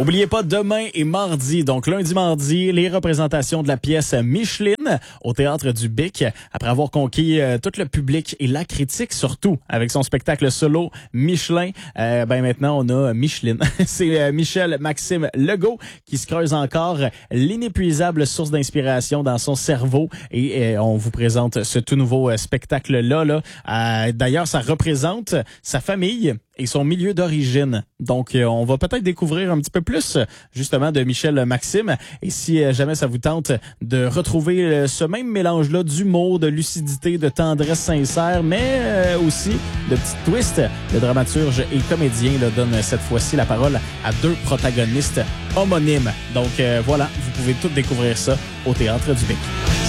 Oubliez pas, demain et mardi, donc lundi, mardi, les représentations de la pièce Micheline au Théâtre du Bic. Après avoir conquis tout le public et la critique, surtout avec son spectacle solo Michelin, maintenant on a Micheline. C'est Michel Maxime Legault qui se creuse encore l'inépuisable source d'inspiration dans son cerveau et on vous présente ce tout nouveau spectacle-là. D'ailleurs, ça représente sa famille et son milieu d'origine. Donc, on va peut-être découvrir un petit peu plus, justement, de Michel Maxime. Et si jamais ça vous tente de retrouver ce même mélange-là d'humour, de lucidité, de tendresse sincère, mais aussi de petits twists, le dramaturge et comédien donne cette fois-ci la parole à deux protagonistes homonymes. Donc, voilà, vous pouvez tout découvrir ça au Théâtre du Bic.